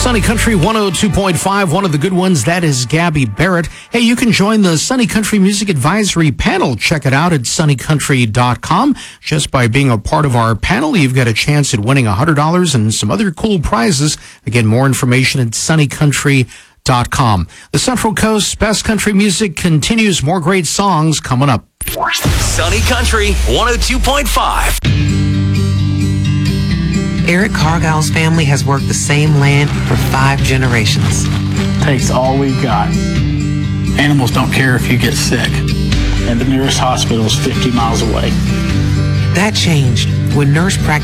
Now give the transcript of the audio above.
Sunny Country 102.5, one of the good ones, that is Gabby Barrett. Hey, you can join the Sunny Country Music Advisory Panel. Check it out at sunnycountry.com. Just by being a part of our panel, you've got a chance at winning $100 and some other cool prizes. Again, more information at sunnycountry.com. The Central Coast's best country music continues. More great songs coming up. Sunny Country 102.5. Eric Cargile's family has worked the same land for 5 generations. Takes all we've got. Animals don't care if you get sick, and the nearest hospital is 50 miles away. That changed when nurse practitioners